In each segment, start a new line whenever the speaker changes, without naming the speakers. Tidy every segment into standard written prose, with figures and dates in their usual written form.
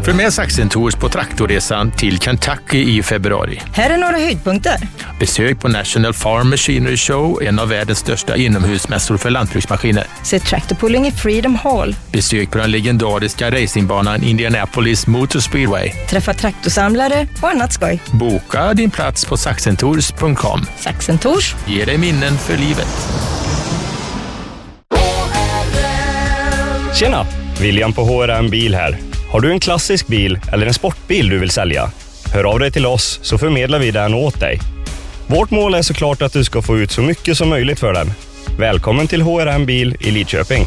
Följ med Saxen Tours på traktorresan till Kentucky i februari.
Här är några höjdpunkter.
Besök på National Farm Machinery Show, en av världens största inomhusmässor för lantbruksmaskiner.
Se traktorpulling i Freedom Hall.
Besök på den legendariska racingbanan Indianapolis Motor Speedway.
Träffa traktorsamlare och annat skoj.
Boka din plats på saxentours.com.
Saxen Tours
Ge dig minnen för livet.
Tjena! William på HRM Bil här. Har du en klassisk bil eller en sportbil du vill sälja? Hör av dig till oss så förmedlar vi den åt dig. Vårt mål är såklart att du ska få ut så mycket som möjligt för den. Välkommen till HRM Bil i Lidköping.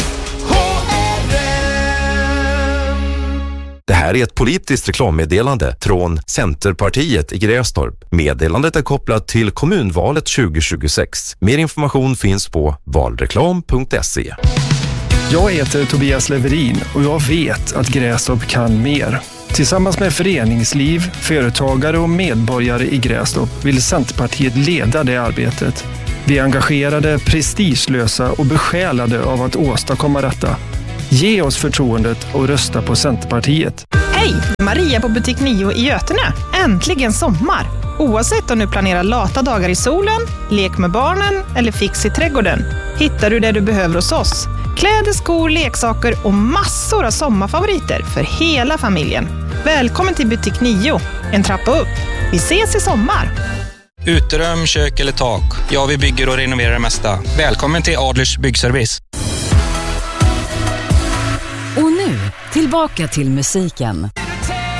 Det här är ett politiskt reklammeddelande från Centerpartiet i Grästorp. Meddelandet är kopplat till kommunvalet 2026. Mer information finns på valreklam.se.
Jag heter Tobias Leverin och jag vet att Grästorp kan mer. Tillsammans med föreningsliv, företagare och medborgare i Grästorp vill Centerpartiet leda det arbetet. Vi är engagerade, prestigelösa och besjälade av att åstadkomma detta. Ge oss förtroendet och rösta på Centerpartiet.
Hej, Maria på Butik 9 i Götene. Äntligen sommar! Oavsett om du planerar lata dagar i solen, lek med barnen eller fix i trädgården, hittar du det du behöver hos oss. Kläder, skor, leksaker och massor av sommarfavoriter för hela familjen. Välkommen till Butik 9, en trappa upp. Vi ses i sommar!
Uterum, kök eller tak. Ja, vi bygger och renoverar det mesta. Välkommen till Adlers Byggservice.
Och nu, tillbaka till musiken.